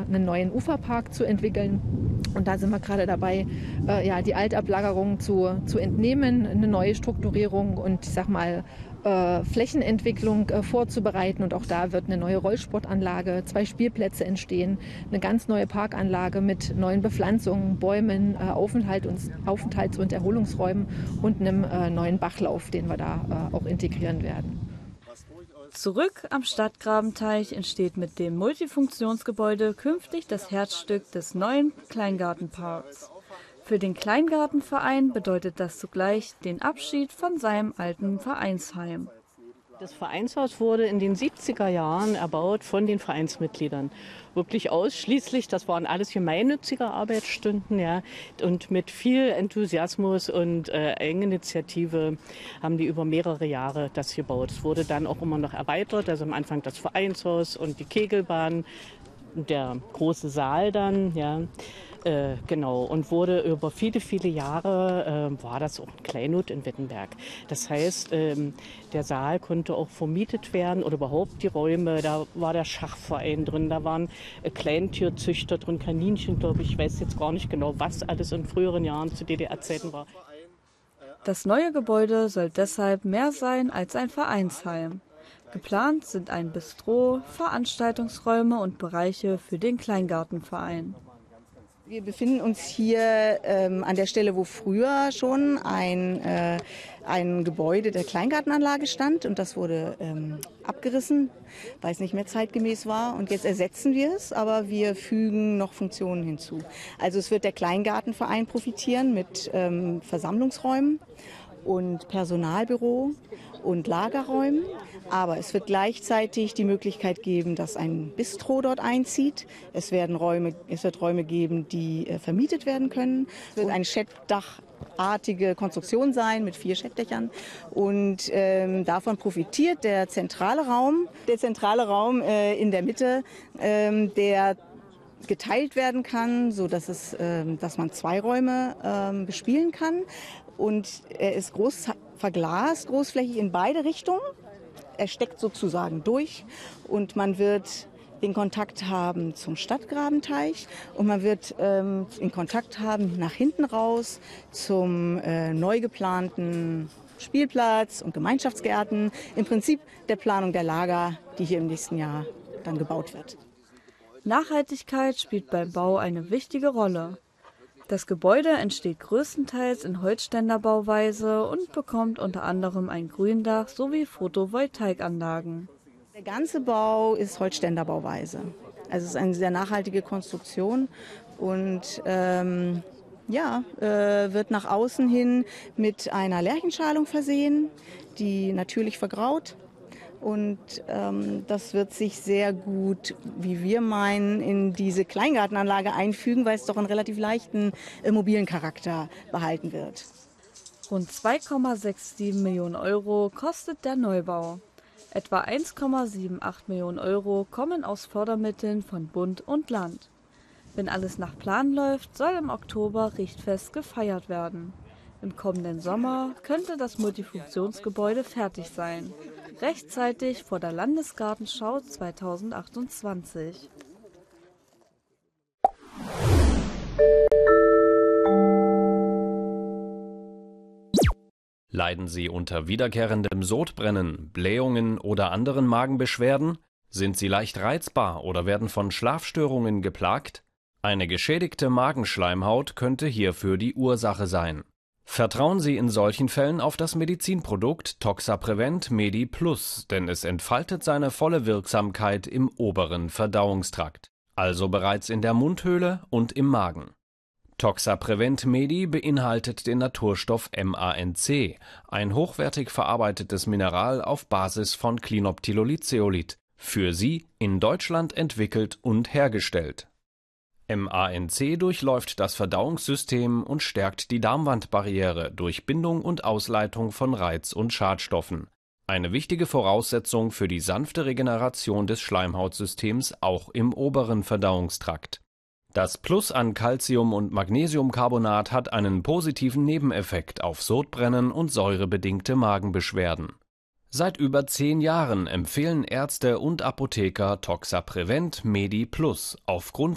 einen neuen Uferpark zu entwickeln. Und da sind wir gerade dabei, die Altablagerung zu entnehmen, eine neue Strukturierung und ich sag mal Flächenentwicklung vorzubereiten. Und auch da wird eine neue Rollsportanlage, 2 Spielplätze entstehen, eine ganz neue Parkanlage mit neuen Bepflanzungen, Bäumen, Aufenthalts- und Erholungsräumen und einem neuen Bachlauf, den wir da auch integrieren werden. Zurück am Stadtgrabenteich entsteht mit dem Multifunktionsgebäude künftig das Herzstück des neuen Kleingartenparks. Für den Kleingartenverein bedeutet das zugleich den Abschied von seinem alten Vereinsheim. Das Vereinshaus wurde in den 70er Jahren erbaut von den Vereinsmitgliedern. Wirklich ausschließlich, das waren alles gemeinnützige Arbeitsstunden, ja. Und mit viel Enthusiasmus und Eigeninitiative haben die über mehrere Jahre das gebaut. Es wurde dann auch immer noch erweitert, also am Anfang das Vereinshaus und die Kegelbahn, der große Saal dann, ja. Genau, und wurde über viele, viele Jahre, war das auch ein Kleinod in Wittenberg. Das heißt, der Saal konnte auch vermietet werden oder überhaupt die Räume, da war der Schachverein drin, da waren Kleintierzüchter drin, Kaninchen, glaube ich, weiß jetzt gar nicht genau, was alles in früheren Jahren zu DDR-Zeiten war. Das neue Gebäude soll deshalb mehr sein als ein Vereinsheim. Geplant sind ein Bistro, Veranstaltungsräume und Bereiche für den Kleingartenverein. Wir befinden uns hier an der Stelle, wo früher schon ein Gebäude der Kleingartenanlage stand und das wurde abgerissen, weil es nicht mehr zeitgemäß war. Und jetzt ersetzen wir es, aber wir fügen noch Funktionen hinzu. Also es wird der Kleingartenverein profitieren mit Versammlungsräumen und Personalbüro und Lagerräumen. Aber es wird gleichzeitig die Möglichkeit geben, dass ein Bistro dort einzieht. Es wird Räume geben, die vermietet werden können. Es wird eine Scheckdachartige Konstruktion sein mit 4 Scheckdächern. Und davon profitiert der zentrale Raum. Der zentrale Raum in der Mitte, der geteilt werden kann, so dass man 2 Räume bespielen kann. Und er ist groß verglast, großflächig in beide Richtungen. Er steckt sozusagen durch und man wird den Kontakt haben zum Stadtgrabenteich und man wird den Kontakt haben nach hinten raus zum neu geplanten Spielplatz und Gemeinschaftsgärten. Im Prinzip der Planung der Lager, die hier im nächsten Jahr dann gebaut wird. Nachhaltigkeit spielt beim Bau eine wichtige Rolle. Das Gebäude entsteht größtenteils in Holzständerbauweise und bekommt unter anderem ein Gründach sowie Photovoltaikanlagen. Der ganze Bau ist Holzständerbauweise. Also es ist eine sehr nachhaltige Konstruktion und wird nach außen hin mit einer Lärchenschalung versehen, die natürlich vergraut. Und das wird sich sehr gut, wie wir meinen, in diese Kleingartenanlage einfügen, weil es doch einen relativ leichten mobilen Charakter behalten wird. Rund 2,67 Millionen Euro kostet der Neubau. Etwa 1,78 Millionen Euro kommen aus Fördermitteln von Bund und Land. Wenn alles nach Plan läuft, soll im Oktober Richtfest gefeiert werden. Im kommenden Sommer könnte das Multifunktionsgebäude fertig sein. Rechtzeitig vor der Landesgartenschau 2028. Leiden Sie unter wiederkehrendem Sodbrennen, Blähungen oder anderen Magenbeschwerden? Sind Sie leicht reizbar oder werden von Schlafstörungen geplagt? Eine geschädigte Magenschleimhaut könnte hierfür die Ursache sein. Vertrauen Sie in solchen Fällen auf das Medizinprodukt Toxaprevent Medi Plus, denn es entfaltet seine volle Wirksamkeit im oberen Verdauungstrakt, also bereits in der Mundhöhle und im Magen. Toxaprevent Medi beinhaltet den Naturstoff MANC, ein hochwertig verarbeitetes Mineral auf Basis von Clinoptilolitzeolit, für Sie in Deutschland entwickelt und hergestellt. MANC durchläuft das Verdauungssystem und stärkt die Darmwandbarriere durch Bindung und Ausleitung von Reiz- und Schadstoffen. Eine wichtige Voraussetzung für die sanfte Regeneration des Schleimhautsystems auch im oberen Verdauungstrakt. Das Plus an Calcium- und Magnesiumcarbonat hat einen positiven Nebeneffekt auf Sodbrennen und säurebedingte Magenbeschwerden. Seit über 10 Jahren empfehlen Ärzte und Apotheker Toxaprevent Medi Plus aufgrund